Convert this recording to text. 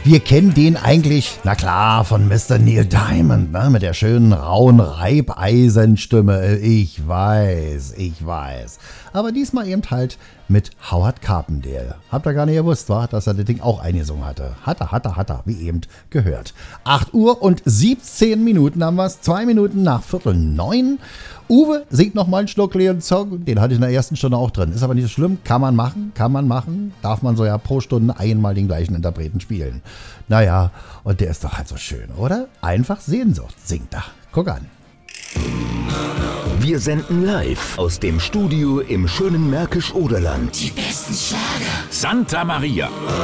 Wir kennen den eigentlich, na klar, von Mr. Neil Diamond, ne? Mit der schönen, rauen Reibeisenstimme. Ich weiß. Aber diesmal eben halt mit Howard Carpendale. Habt ihr gar nicht gewusst, wa? Dass er das Ding auch eingesungen hatte. Hat er, wie eben gehört. 8 Uhr und 17 Minuten haben wir es. 2 Minuten nach 8:45. Uwe singt noch mal einen Schluck Leon Song. Den hatte ich in der ersten Stunde auch drin. Ist aber nicht so schlimm. Kann man machen. Darf man so ja pro Stunde einmal den gleichen Interpreten spielen. Naja, und der ist doch halt so schön, oder? Einfach Sehnsucht singt er. Guck an. Wir senden live aus dem Studio im schönen Märkisch-Oderland. Die besten Schlager. Santa Maria.